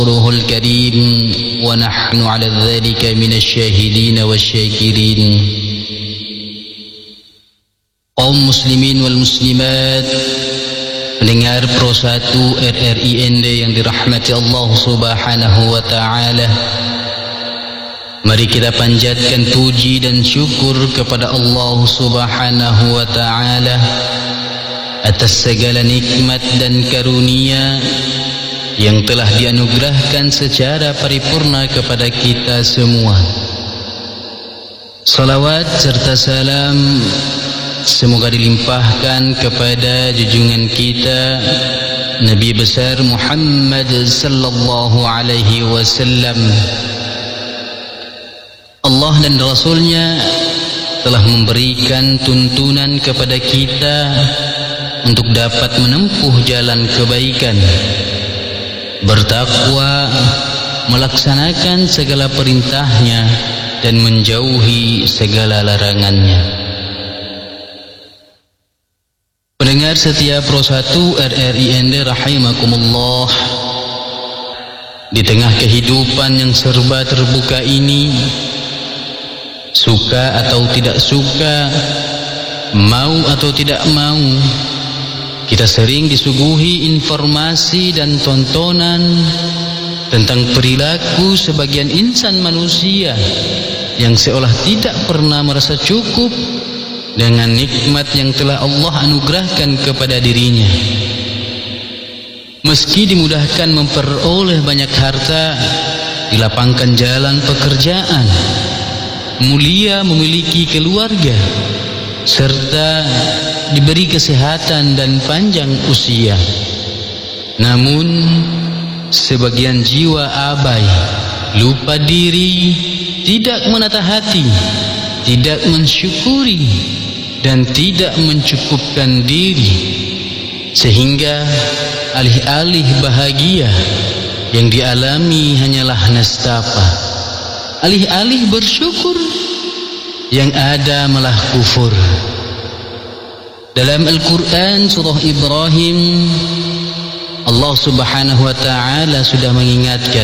رسوله الكريم ونحن على ذلك من الشاهدين والشاكرين. Kaum muslimin wal muslimat, pendengar Pro 1 RRI ND yang dirahmati Allah Subhanahu wa taala, mari kita panjatkan puji dan syukur kepada Allah Subhanahu wa taala atas segala nikmat dan karunia yang telah dianugerahkan secara paripurna kepada kita semua. Salawat serta salam semoga dilimpahkan kepada junjungan kita Nabi besar Muhammad sallallahu alaihi wasallam. Allah dan Rasulnya telah memberikan tuntunan kepada kita untuk dapat menempuh jalan kebaikan, bertakwa, melaksanakan segala perintahnya dan menjauhi segala larangannya. Pendengar setia Pro 1 RRI ND rahimakumullah, di tengah kehidupan yang serba terbuka ini, suka atau tidak suka, mau atau tidak mau, kita sering disuguhi informasi dan tontonan tentang perilaku sebagian insan manusia yang seolah tidak pernah merasa cukup dengan nikmat yang telah Allah anugerahkan kepada dirinya. Meski dimudahkan memperoleh banyak harta, dilapangkan jalan pekerjaan, mulia memiliki keluarga, serta diberi kesehatan dan panjang usia, namun sebagian jiwa abai, lupa diri, tidak menata hati, tidak mensyukuri dan tidak mencukupkan diri, sehingga alih-alih bahagia yang dialami hanyalah nestapa, alih-alih bersyukur yang ada malah kufur. Dalam Al-Quran surah Ibrahim, Allah Subhanahu wa taala sudah mengingatkan,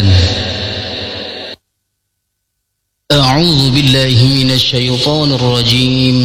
A'udzu billahi minasy syaithanir rajim.